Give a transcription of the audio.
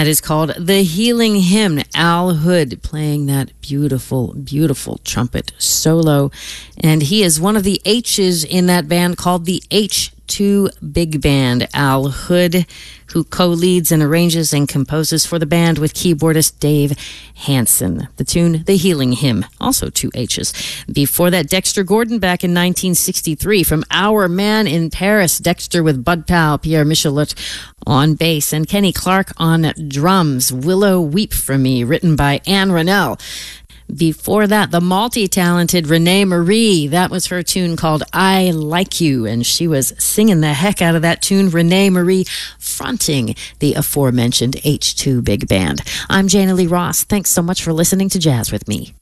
that is called The Healing Hymn. Al Hood playing that beautiful, beautiful trumpet solo. And he is one of the H's in that band called the H2 Big Band. Al Hood, who co-leads and arranges and composes for the band with keyboardist Dave Hansen. The tune, The Healing Hymn, also 2 H's. Before that, Dexter Gordon back in 1963 from Our Man in Paris. Dexter with Bud Powell, Pierre Michelet on bass, and Kenny Clark on drums. Willow Weep for Me, written by Anne Rennell. Before that, the multi-talented Renee Marie. That was her tune called I Like You, and she was singing the heck out of that tune. Renee Marie fronting the aforementioned H2 Big Band. I'm Jana Lee Ross. Thanks so much for listening to Jazz with Me.